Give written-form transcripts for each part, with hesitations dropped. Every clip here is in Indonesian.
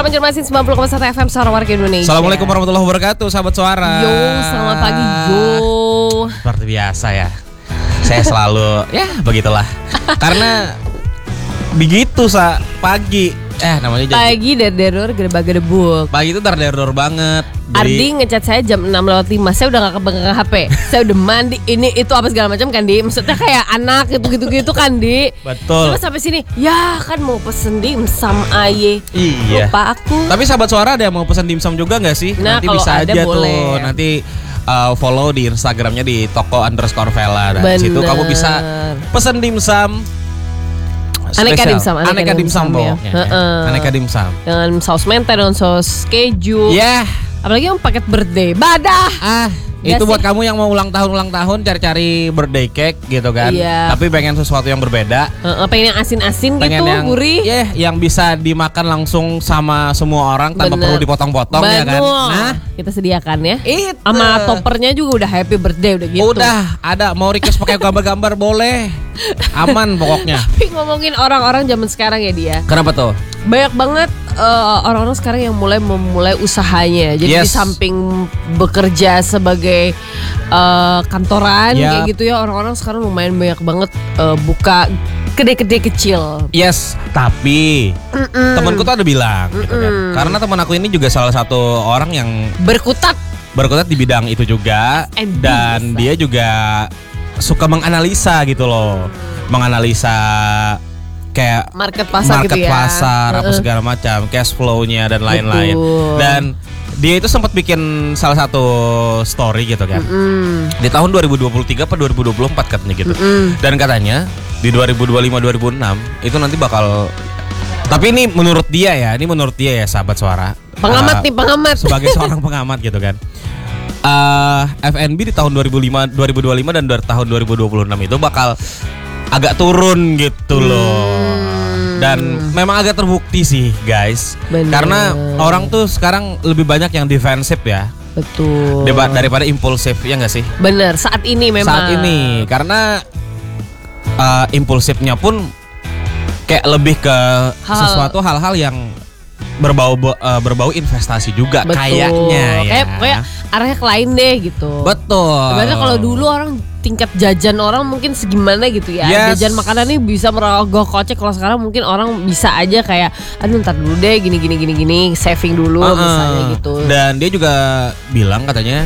Suara Banjarmasin 90,1 FM Suara Warga Indonesia. Assalamualaikum warahmatullahi wabarakatuh, sahabat suara. Yo, selamat pagi Yo. Seperti biasa ya, saya selalu ya begitulah. Karena begitu pagi namanya pagi der-der gedebak-gedebuk. Pagi itu dar-der banget. Ardi ngechat saya jam 6:05. Saya udah gak kepegang HP. Saya udah mandi ini itu apa segala macam kan Di. Maksudnya kayak anak gitu kan Di. Betul. Cuma sampai sini ya kan mau pesen dimsum aye. Iya. Lupa aku. Tapi sahabat suara ada yang mau pesen dimsum juga gak sih? Nah, nanti kalau bisa ada aja boleh. tuh. Nanti follow di Instagramnya di toko_vela. Dan situ kamu bisa pesen dimsum. Aneka dimsum Aneka dimsum ya. Aneka dimsum dengan saus mentah dan saus keju. Ya. Apalagi yang paket birthday. Badah. Itu buat kamu yang mau ulang tahun cari-cari birthday cake gitu kan. Iya. Tapi pengen sesuatu yang berbeda. Pengen yang asin-asin gitu, yang gurih. yang bisa dimakan langsung sama semua orang tanpa perlu dipotong-potong ya kan. Nah, kita sediakan ya. Itu. Sama toppernya juga udah happy birthday udah gitu. Udah ada, mau request pakai gambar-gambar boleh. Aman pokoknya. Tapi ngomongin orang-orang zaman sekarang ya dia. Kenapa tuh? Banyak banget orang-orang sekarang yang memulai usahanya. Jadi di samping bekerja sebagai kantoran kayak gitu ya, orang-orang sekarang lumayan banyak banget buka kedai-kedai kecil. Yes, tapi temanku tuh ada bilang gitu kan. Karena teman aku ini juga salah satu orang yang berkutat di bidang itu juga. Dan dia juga suka menganalisa gitu loh. Menganalisa kayak market pasar gitu ya. Apa segala macam, cash flow-nya dan lain-lain. Dan dia itu sempat bikin salah satu story gitu kan. Di tahun 2023 atau 2024 katanya gitu. Dan katanya di 2025-2026 itu nanti bakal, tapi ini menurut dia ya sahabat suara. Pengamat sebagai seorang pengamat gitu kan. F&B di tahun 2025 dan tahun 2026 itu bakal agak turun gitu loh. Dan memang agak terbukti sih guys. Bener. Karena orang tuh sekarang lebih banyak yang defensif ya. Betul. Daripada impulsif, ya gak sih? Bener, saat ini memang. Saat ini karena impulsifnya pun kayak lebih ke sesuatu hal-hal yang berbau investasi juga. Betul. Kayaknya ya. Kayak arahnya ke lain deh gitu. Betul. Sebenarnya kalau dulu orang tingkat jajan orang mungkin segimana gitu ya. Jajan makanan ini bisa merogoh kocek. Kalau sekarang mungkin orang bisa aja kayak aduh ntar dulu deh gini saving dulu misalnya gitu. Dan dia juga bilang katanya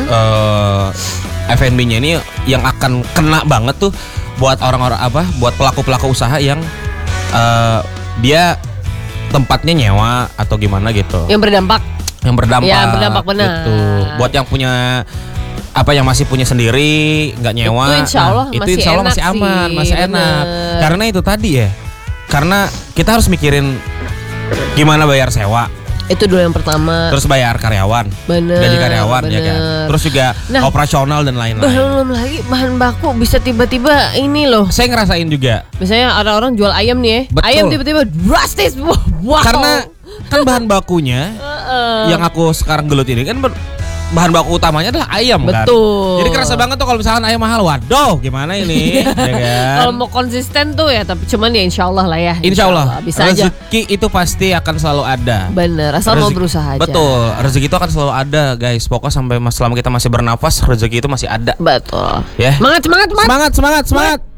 F&B-nya ini yang akan kena banget tuh buat orang-orang buat pelaku-pelaku usaha yang dia tempatnya nyewa atau gimana gitu. Yang berdampak. Ya, berdampak benar. Gitu. Buat yang punya yang masih punya sendiri, nggak nyewa. Itu insya Allah masih aman, masih enak. Karena itu tadi ya. Karena kita harus mikirin gimana bayar sewa. Itu dulu yang pertama. Terus bayar karyawan. Gaji karyawan ya kan. Terus juga operasional dan lain-lain. Belum lagi bahan baku bisa tiba-tiba ini loh. Saya ngerasain juga. Misalnya ada orang jual ayam nih ya. Betul. Ayam tiba-tiba drastis. Wow. Karena kan bahan bakunya yang aku sekarang gelut ini kan bahan baku utamanya adalah ayam. Betul. Kan. Jadi kerasa banget tuh kalau misalkan ayam mahal. Waduh, gimana ini? Ya kan? Kalau mau konsisten tuh ya, tapi cuman ya insya Allah lah ya. Insya Allah. Bisa rezeki aja. itu pasti akan selalu ada. Bener, asal mau berusaha aja. Betul, rezeki itu akan selalu ada, guys. Pokoknya sampai selama kita masih bernafas, rezeki itu masih ada. Betul. Ya. Semangat. Semangat.